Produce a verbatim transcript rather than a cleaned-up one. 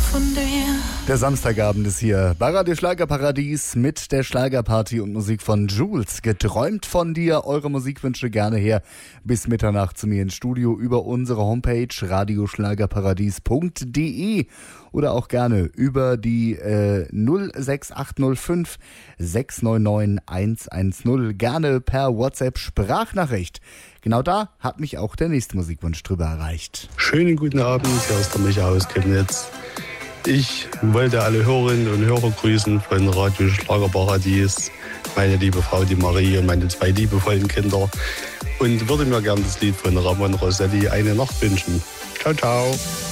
von dir. Der Samstagabend ist hier bei Radio Schlagerparadies mit der Schlagerparty und Musik von Jules. Geträumt von dir, eure Musikwünsche gerne her bis Mitternacht zu mir ins Studio über unsere Homepage radioschlagerparadies punkt de oder auch gerne über die äh, null sechs acht null fünf sechs neun neun eins eins null, gerne per WhatsApp Sprachnachricht. Genau da hat mich auch der nächste Musikwunsch drüber erreicht. Schönen guten Abend, hier ist der Micha aus Chemnitz. Ich wollte alle Hörerinnen und Hörer grüßen von Radio Schlagerparadies, meine liebe Frau, die Marie und meine zwei liebevollen Kinder, und würde mir gerne das Lied von Ramon Rossetti, Eine Nacht, wünschen. Ciao, ciao.